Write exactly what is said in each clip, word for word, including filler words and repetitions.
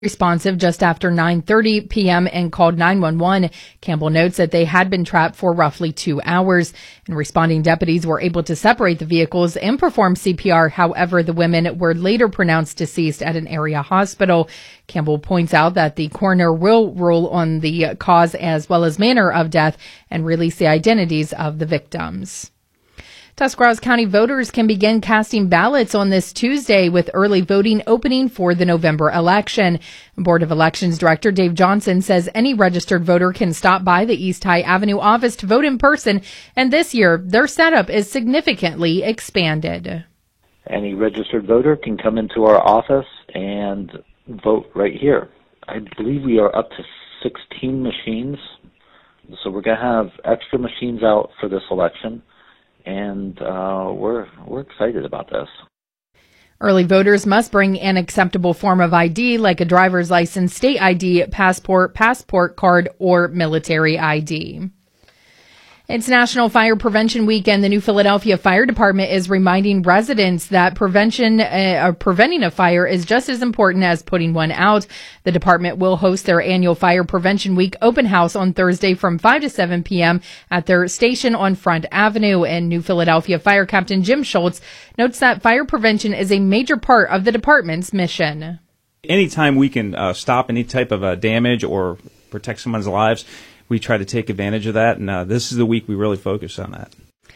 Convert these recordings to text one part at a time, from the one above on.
responsive just after nine thirty p.m. and called nine one one. Campbell notes that they had been trapped for roughly two hours. And responding deputies were able to separate the vehicles and perform C P R. However, the women were later pronounced deceased at an area hospital. Campbell points out that the coroner will rule on the cause as well as manner of death and release the identities of the victims. Tuscarawas County voters can begin casting ballots on this Tuesday with early voting opening for the November election. Board of Elections Director Dave Johnson says any registered voter can stop by the East High Avenue office to vote in person, and this year their setup is significantly expanded. Any registered voter can come into our office and vote right here. I believe we are up to sixteen machines, so we're going to have extra machines out for this election. And uh, we're we're excited about this. Early voters must bring an acceptable form of I D like a driver's license, state I D, passport, passport card, or military I D. It's National Fire Prevention Week, and the New Philadelphia Fire Department is reminding residents that prevention, uh, or preventing a fire is just as important as putting one out. The department will host their annual Fire Prevention Week open house on Thursday from five to seven p.m. at their station on Front Avenue. And New Philadelphia Fire Captain Jim Schultz notes that fire prevention is a major part of the department's mission. Anytime we can uh, stop any type of uh, damage or protect someone's lives, we try to take advantage of that, and uh, this is the week we really focus on that.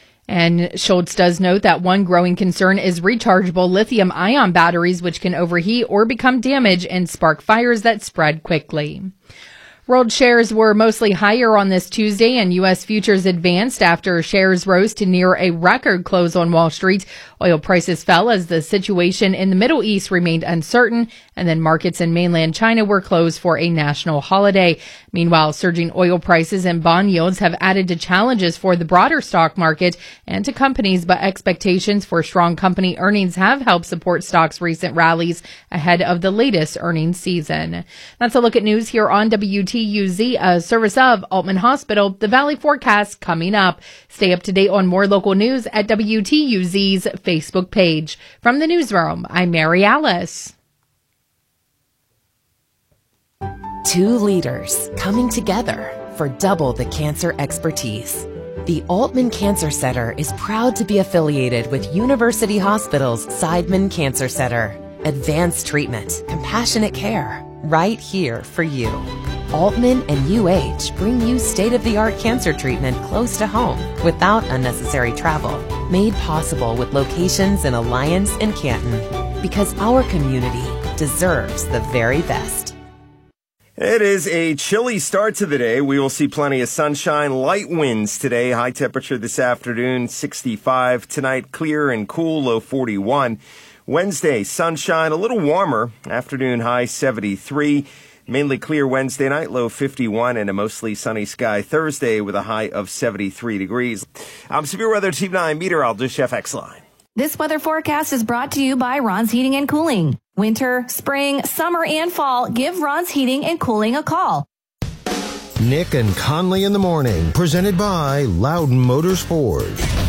And Schultz does note that one growing concern is rechargeable lithium-ion batteries, which can overheat or become damaged and spark fires that spread quickly. World shares were mostly higher on this Tuesday, and U S futures advanced after shares rose to near a record close on Wall Street. Oil prices fell as the situation in the Middle East remained uncertain, and then markets in mainland China were closed for a national holiday. Meanwhile, surging oil prices and bond yields have added to challenges for the broader stock market and to companies, but expectations for strong company earnings have helped support stocks' recent rallies ahead of the latest earnings season. That's a look at news here on W T U Z, a service of Altman Hospital. The Valley forecast coming up. Stay up to date on more local news at W T U Z's Facebook page. From the newsroom, I'm Mary Alice. Two leaders coming together for double the cancer expertise. The Altman Cancer Center is proud to be affiliated with University Hospital's Seidman Cancer Center. Advanced treatment, compassionate care, right here for you. Altman and U H bring you state-of-the-art cancer treatment close to home without unnecessary travel. Made possible with locations in Alliance and Canton. Because our community deserves the very best. It is a chilly start to the day. We will see plenty of sunshine, light winds today. High temperature this afternoon, sixty-five. Tonight, clear and cool, low forty-one. Wednesday, sunshine, a little warmer. Afternoon high, seventy-three. Mainly clear Wednesday night, low fifty-one, and a mostly sunny sky Thursday with a high of seventy-three degrees. I'm Severe Weather Team nine meteorologist Jeff Exline. This weather forecast is brought to you by Ron's Heating and Cooling. Winter, spring, summer, and fall, give Ron's Heating and Cooling a call. Nick and Conley in the morning, presented by Loudon Motors Ford.